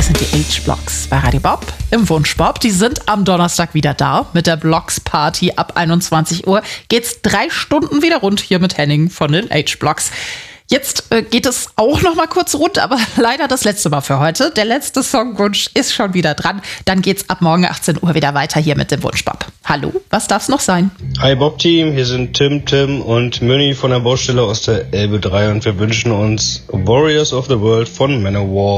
Das sind die H-Blocks bei Radio Bob im Wunschbob. Die sind am Donnerstag wieder da mit der Blocks-Party. Ab 21 Uhr geht's 3 Stunden wieder rund hier mit Henning von den H-Blocks. Jetzt geht es auch noch mal kurz rund, aber leider das letzte Mal für heute. Der letzte Songwunsch ist schon wieder dran. Dann geht's ab morgen 18 Uhr wieder weiter hier mit dem Wunschbob. Hallo, was darf's noch sein? Hi Bob-Team, hier sind Tim und Münni von der Baustelle aus der Elbe 3 und wir wünschen uns Warriors of the World von Manowar.